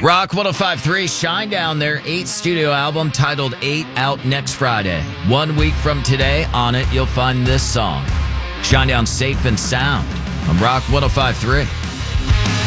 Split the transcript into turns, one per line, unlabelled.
Rock 105.3, Shinedown, their 8th studio album titled 8, out next Friday. 1 week from today, on it you'll find this song, Shinedown Safe and Sound, on Rock 105.3.